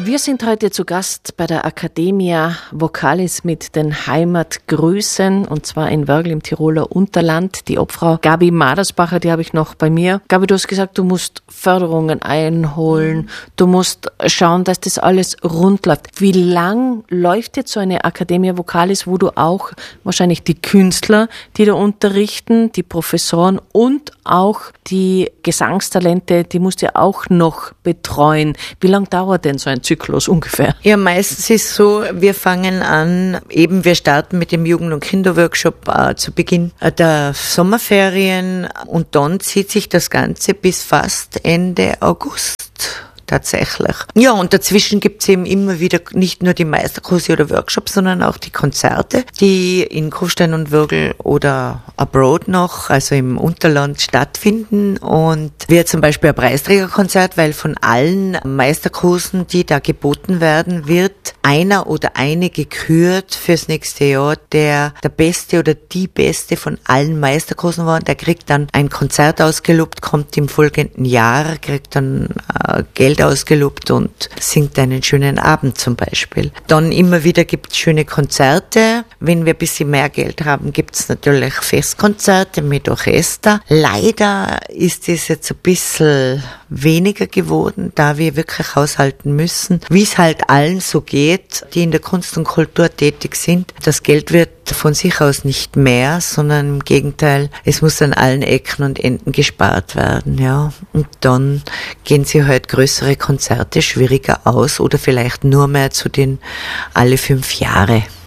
Wir sind heute zu Gast bei der Academia Vocalis mit den Heimatgrüßen, und zwar in Wörgl im Tiroler Unterland. Die Obfrau Gabi Madersbacher, die habe ich noch bei mir. Gabi, du hast gesagt, du musst Förderungen einholen, du musst schauen, dass das alles rund läuft. Wie lang läuft jetzt so eine Academia Vocalis, wo du auch wahrscheinlich die Künstler, die da unterrichten, die Professoren und auch die Gesangstalente, die musst du ja auch noch betreuen. Wie lang dauert denn so ein Zyklus ungefähr? Ja, meistens ist es so, wir fangen an, wir starten mit dem Jugend- und Kinderworkshop zu Beginn der Sommerferien und dann zieht sich das Ganze bis fast Ende August. Tatsächlich. Ja, und dazwischen gibt's eben immer wieder nicht nur die Meisterkurse oder Workshops, sondern auch die Konzerte, die in Kufstein und Wörgl oder abroad noch, also im Unterland stattfinden. Und wir zum Beispiel ein Preisträgerkonzert, weil von allen Meisterkursen, die da geboten werden, wird einer oder eine gekürt fürs nächste Jahr, der Beste oder die Beste von allen Meisterkursen war. Der kriegt dann ein Konzert ausgelobt, kommt im folgenden Jahr, kriegt dann Geld ausgelobt und singt einen schönen Abend zum Beispiel. Dann immer wieder gibt's schöne Konzerte. Wenn wir ein bisschen mehr Geld haben, gibt's natürlich Festkonzerte mit Orchester. Leider ist es jetzt ein bisschen weniger geworden, da wir wirklich haushalten müssen, wie es halt allen so geht, die in der Kunst und Kultur tätig sind. Das Geld wird von sich aus nicht mehr, sondern im Gegenteil, es muss an allen Ecken und Enden gespart werden, ja. Und dann gehen sie halt größere Konzerte schwieriger aus oder vielleicht nur mehr zu den alle 5 Jahre.